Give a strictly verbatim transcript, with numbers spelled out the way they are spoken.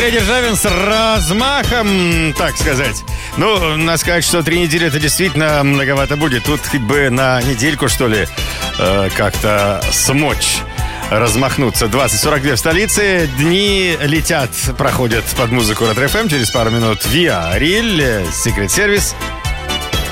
Андрей Державин с размахом, так сказать. Ну, надо сказать, что три недели это действительно многовато будет. Тут хоть бы на недельку, что ли, э, как-то смочь размахнуться. двадцать сорок две в столице. Дни летят, проходят под музыку Ретро эф эм. Через пару минут Виа Риль, Secret Service.